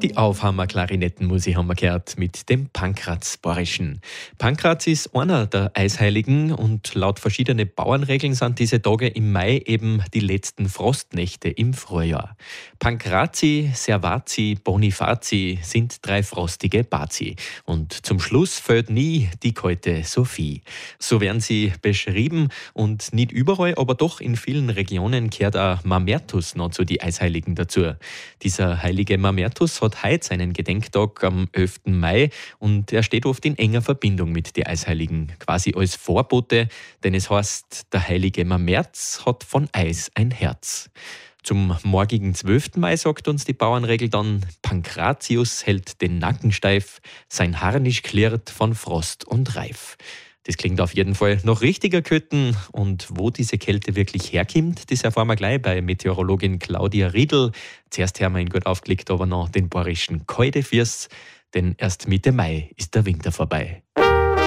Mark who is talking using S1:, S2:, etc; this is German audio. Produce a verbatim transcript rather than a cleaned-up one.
S1: Die Aufhammer-Klarinetten-Musik haben wir gehört mit dem Pankraz-Borischen. Pankraz ist einer der Eisheiligen und laut verschiedenen Bauernregeln sind diese Tage im Mai eben die letzten Frostnächte im Frühjahr. Pankrazi, Servazi, Bonifazi sind drei frostige Bazi. Und zum Schluss fällt nie die kalte Sophie. So werden sie beschrieben und nicht überall, aber doch in vielen Regionen gehört auch Mamertus noch zu den Eisheiligen dazu. Dieser heilige Mamertus hat heute seinen Gedenktag am elften Mai und er steht oft in enger Verbindung mit den Eisheiligen, quasi als Vorbote, denn es heißt, der heilige Mamerz hat von Eis ein Herz. Zum morgigen zwölften Mai sagt uns die Bauernregel dann, Pankratius hält den Nacken steif, sein Harnisch klirrt von Frost und Reif. Das klingt auf jeden Fall noch richtiger Kötten. Und wo diese Kälte wirklich herkommt, das erfahren wir gleich bei Meteorologin Claudia Riedl. Zuerst haben wir ihn gut aufgelegt, aber noch den bayerischen Kalte Fürst, denn erst Mitte Mai ist der Winter vorbei.